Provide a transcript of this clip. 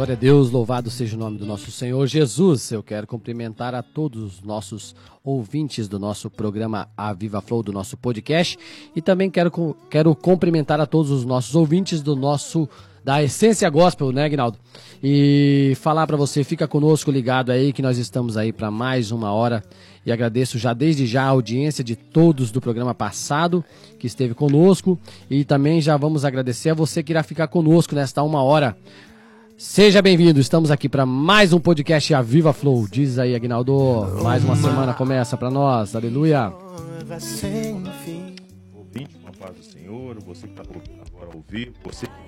Glória a Deus, louvado seja o nome do nosso Senhor Jesus. Eu quero cumprimentar a todos os nossos ouvintes do nosso programa A Viva Flow, do nosso podcast. E também quero cumprimentar a todos os nossos ouvintes da Essência Gospel, né, Aguinaldo? E falar para você, fica conosco ligado aí, que nós estamos aí para mais uma hora. E agradeço desde já a audiência de todos do programa passado que esteve conosco. E também já vamos agradecer a você que irá ficar conosco nesta uma hora. Seja bem-vindo, estamos aqui para mais um podcast A Viva Flow. Diz aí, Aguinaldo, mais uma semana começa para nós, aleluia. Ouvinte, com a paz do Senhor, você que está agora a ouvir, você